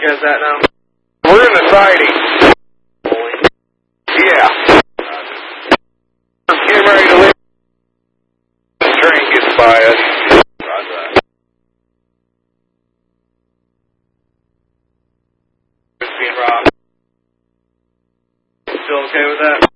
guys at now? We're in the siding. Yeah. We're getting ready to leave. The train gets by us. Roger that. It's being robbed. Still okay with that?